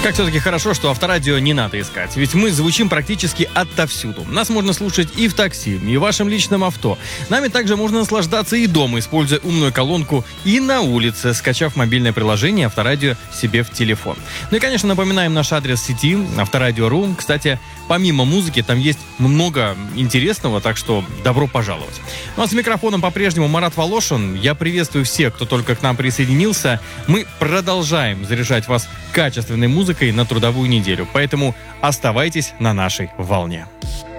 Как все-таки хорошо, что Авторадио не надо искать, ведь мы звучим практически отовсюду. Нас можно слушать и в такси, и в вашем личном авто. Нами также можно наслаждаться и дома, используя умную колонку, и на улице, скачав мобильное приложение Авторадио себе в телефон. Ну и, конечно, напоминаем наш адрес сети Авторадио.ру. Кстати, помимо музыки, там есть много интересного, так что добро пожаловать. Ну а с микрофоном по-прежнему Марат Волошин. Я приветствую всех, кто только к нам присоединился. Мы продолжаем заряжать вас качественной музыкой на трудовую неделю, поэтому оставайтесь на нашей волне.